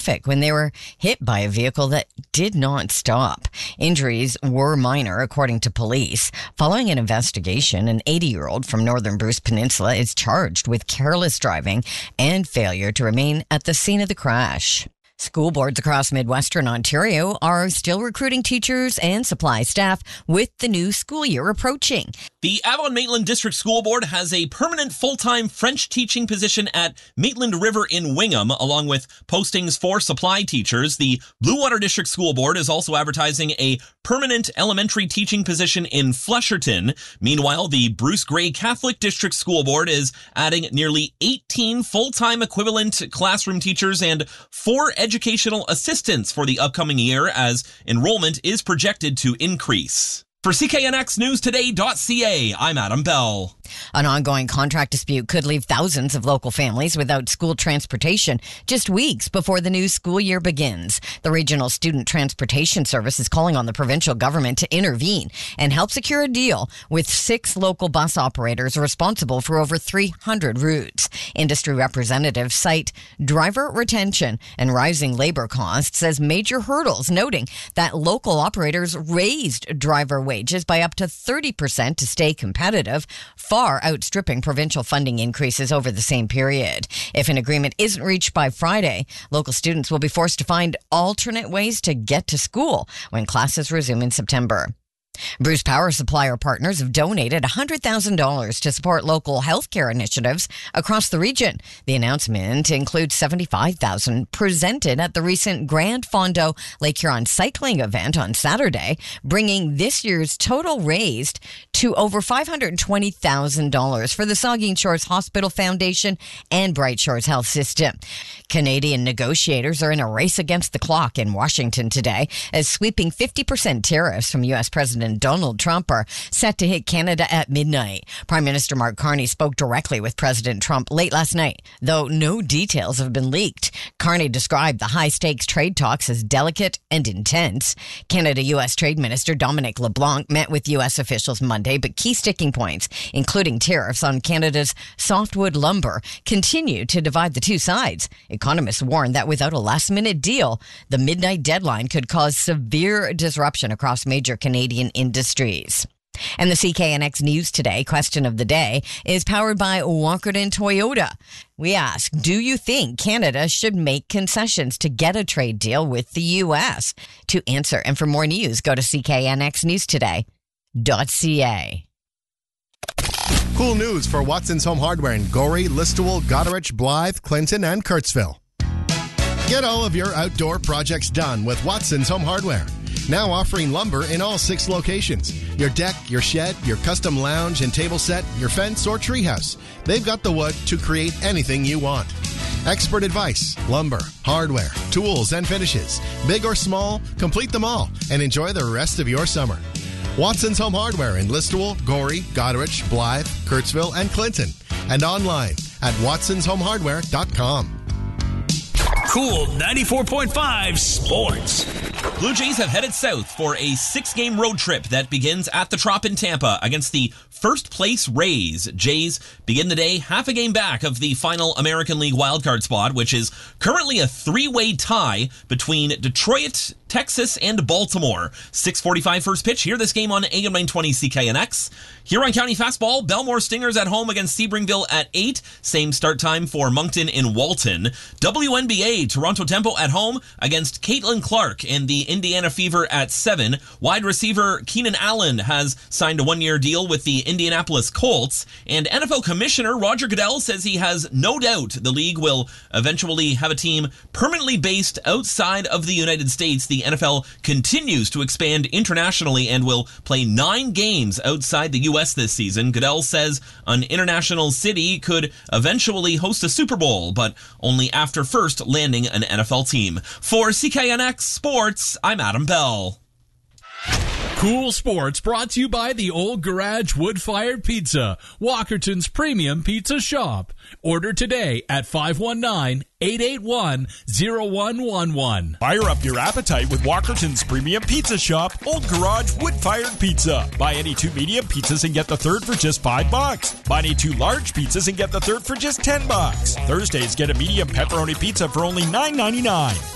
traffic when they were hit by a vehicle that did not stop. Injuries were minor, according to police. Following an investigation, an 80-year-old from northern Bruce Peninsula is charged with careless driving and failure to remain at the scene of the crash. School boards across Midwestern Ontario are still recruiting teachers and supply staff with the new school year approaching. The Avon-Maitland District School Board has a permanent full-time French teaching position at Maitland River in Wingham, along with postings for supply teachers. The Blue Water District School Board is also advertising a permanent elementary teaching position in Flesherton. Meanwhile, the Bruce Grey Catholic District School Board is adding nearly 18 full-time equivalent classroom teachers and 4 educational assistants for the upcoming year as enrollment is projected to increase. For CKNXNewsToday.ca, I'm Adam Bell. An ongoing contract dispute could leave thousands of local families without school transportation just weeks before the new school year begins. The Regional Student Transportation Service is calling on the provincial government to intervene and help secure a deal with 6 local bus operators responsible for over 300 routes. Industry representatives cite driver retention and rising labor costs as major hurdles, noting that local operators raised driver wages by up to 30% to stay competitive, far outstripping provincial funding increases over the same period. If an agreement isn't reached by Friday, local students will be forced to find alternate ways to get to school when classes resume in September. Bruce Power Supplier Partners have donated $100,000 to support local healthcare initiatives across the region. The announcement includes $75,000 presented at the recent Grand Fondo Lake Huron cycling event on Saturday, bringing this year's total raised to over $520,000 for the Saugeen Shores Hospital Foundation and Bright Shores Health System. Canadian negotiators are in a race against the clock in Washington today as sweeping 50% tariffs from U.S. President Donald Trump are set to hit Canada at midnight. Prime Minister Mark Carney spoke directly with President Trump late last night, though no details have been leaked. Carney described the high-stakes trade talks as delicate and intense. Canada-U.S. Trade Minister Dominic LeBlanc met with U.S. officials Monday, but key sticking points, including tariffs on Canada's softwood lumber, continue to divide the two sides. Economists warn that without a last-minute deal, the midnight deadline could cause severe disruption across major Canadian industries. And the CKNX News Today question of the day is powered by Walkerton Toyota. We ask, do you think Canada should make concessions to get a trade deal with the U.S.? To answer and for more news, go to CKNXNewsToday.ca. Cool news for Watson's Home Hardware in Gorey, Listowel, Goderich, Blythe, Clinton, and Kurtzville. Get all of your outdoor projects done with Watson's Home Hardware. Now offering lumber in all 6 locations. Your deck, your shed, your custom lounge and table set, your fence or treehouse. They've got the wood to create anything you want. Expert advice, lumber, hardware, tools, and finishes. Big or small, complete them all and enjoy the rest of your summer. Watson's Home Hardware in Listowel, Gorey, Goderich, Blythe, Kurtzville, and Clinton. And online at watsonshomehardware.com. Cool 94.5 Sports. Blue Jays have headed south for a 6-game road trip that begins at the Trop in Tampa against the first-place Rays. Jays begin the day half a game back of the final American League wildcard spot, which is currently a 3-way tie between Detroit, Texas, and Baltimore. 6:45 first pitch. Hear this game on AM 920 CKNX. Huron County Fastball, Belmore Stingers at home against Sebringville at 8. Same start time for Moncton in Walton. WNBA, Toronto Tempo at home against Caitlin Clark and the Indiana Fever at 7. Wide receiver Keenan Allen has signed a 1-year deal with the Indianapolis Colts. And NFL Commissioner Roger Goodell says he has no doubt the league will eventually have a team permanently based outside of the United States. The NFL continues to expand internationally and will play 9 games outside the U.S. this season. Goodell says an international city could eventually host a Super Bowl, but only after first landing an NFL team. For CKNX Sports, I'm Adam Bell. Cool Sports brought to you by the Old Garage Wood-Fired Pizza, Walkerton's premium pizza shop. Order today at 519-881-0111. Fire up your appetite with Walkerton's premium pizza shop, Old Garage Wood-Fired Pizza. Buy any 2 medium pizzas and get the third for just $5. Buy any 2 large pizzas and get the third for just $10. Thursdays, get a medium pepperoni pizza for only $9.99.